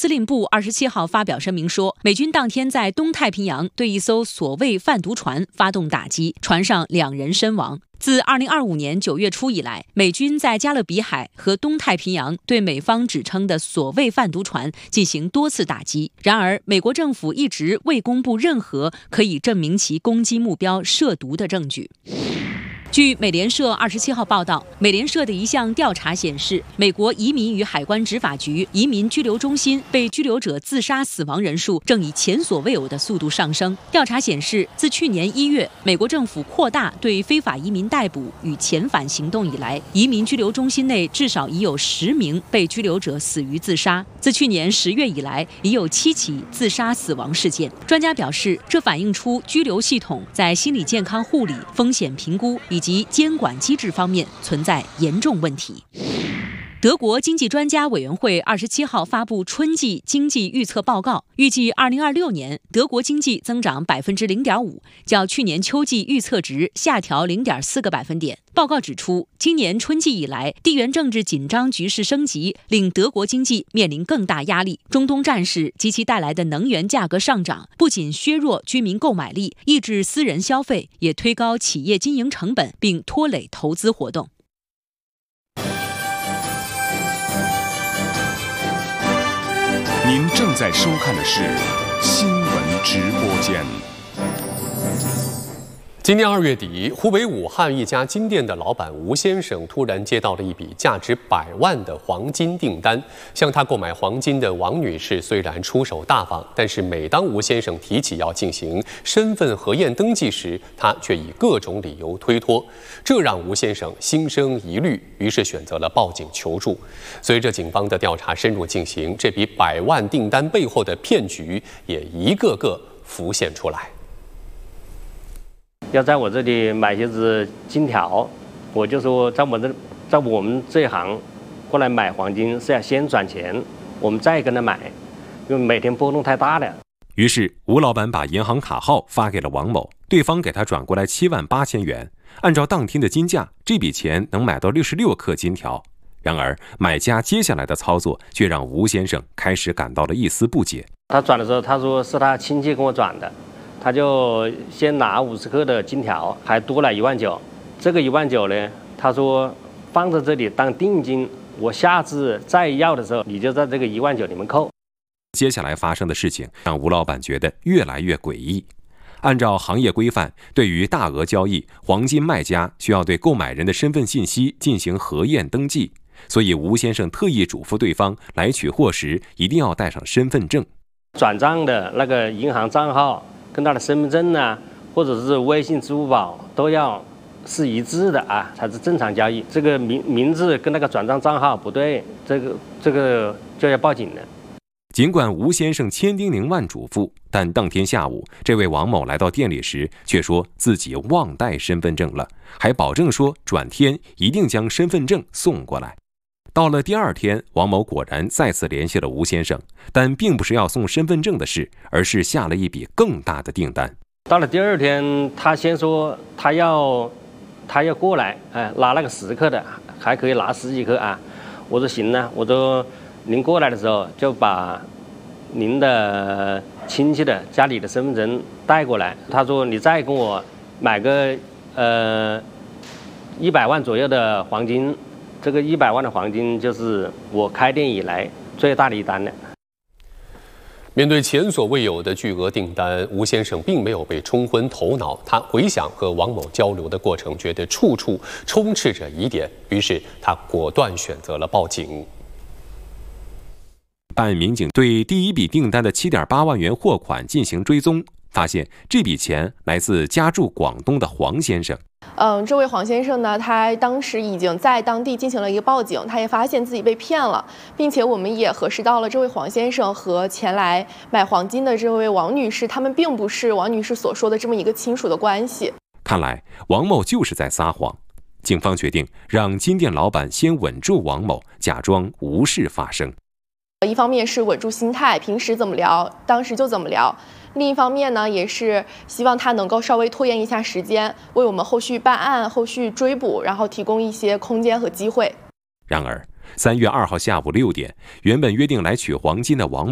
司令部27号发表声明说，美军当天在东太平洋对一艘所谓贩毒船发动打击，船上2人身亡。自2025年9月初以来，美军在加勒比海和东太平洋对美方指称的所谓贩毒船进行多次打击。然而，美国政府一直未公布任何可以证明其攻击目标涉毒的证据。据美联社27号报道，美联社的一项调查显示，美国移民与海关执法局移民拘留中心被拘留者自杀死亡人数正以前所未有的速度上升。调查显示，自去年1月，美国政府扩大对非法移民逮捕与遣返行动以来，移民拘留中心内至少已有10名被拘留者死于自杀。自去年10月以来，已有7起自杀死亡事件。专家表示，这反映出拘留系统在心理健康护理、风险评估以及监管机制方面存在严重问题。德国经济专家委员会27号发布春季经济预测报告，预计2026年德国经济增长0.5%，较去年秋季预测值下调0.4个百分点。报告指出，今年春季以来，地缘政治紧张局势升级，令德国经济面临更大压力。中东战事及其带来的能源价格上涨，不仅削弱居民购买力，抑制私人消费，也推高企业经营成本，并拖累投资活动。 您正在收看的是新闻直播间。 今年2月底，湖北武汉一家金店的老板吴先生突然接到了一笔价值100万的黄金订单。向他购买黄金的王女士虽然出手大方，但是每当吴先生提起要进行身份核验登记时，他却以各种理由推脱，这让吴先生心生疑虑，于是选择了报警求助。随着警方的调查深入进行，这笔100万订单背后的骗局也一个个浮现出来。 要在我这里买些子金条，我就说在我们这一行过来买黄金是要先转钱，我们再跟他买，因为每天波动太大了。 于是吴老板把银行卡号发给了王某，对方给他转过来78000元。按照当天的金价，这笔钱能买到66克金条。然而买家接下来的操作却让吴先生开始感到了一丝不解。 他转的时候，他说是他亲戚跟我转的。他就先拿50克的金条，还多了19000。这个19000呢，他说放在这里当定金，我下次再要的时候，你就在这个19000里面扣。 接下来发生的事情让吴老板觉得越来越诡异。按照行业规范，对于大额交易，黄金卖家需要对购买人的身份信息进行核验登记，所以吴先生特意嘱咐对方来取货时一定要带上身份证。 转账的那个银行账号跟他的身份证啊，或者是微信、支付宝都要是一致的啊，才是正常交易。这个名字跟那个转账账号不对，这个就要报警了。 尽管吴先生千叮咛万嘱咐，但当天下午，这位王某来到店里时，却说自己忘带身份证了，还保证说转天一定将身份证送过来。到了第2天，王某果然再次联系了吴先生，但并不是要送身份证的事，而是下了一笔更大的订单。 到了第2天，他先说他要过来，拿那个10克的，还可以拿10几克啊。我说行了，我说您过来的时候就把您的亲戚的家里的身份证带过来。他说你再跟我买个100万左右的黄金。这个100万的黄金就是我开店以来最大的一单了。 面对前所未有的巨额订单，吴先生并没有被冲昏头脑。他回想和王某交流的过程，觉得处处充斥着疑点，于是他果断选择了报警。 办案民警对第一笔订单的7.8万元货款进行追踪，发现这笔钱来自家住广东的黄先生。 这位黄先生呢，他当时已经在当地进行了一个报警，他也发现自己被骗了，并且我们也核实到了这位黄先生和前来买黄金的这位王女士，他们并不是王女士所说的这么一个亲属的关系。 看来王某就是在撒谎。警方决定让金店老板先稳住王某，假装无事发生。 一方面是稳住心态，平时怎么聊，当时就怎么聊。另一方面呢，也是希望他能够稍微拖延一下时间，为我们后续办案、后续追捕，然后提供一些空间和机会。 然而，3月2号下午6点，原本约定来取黄金的王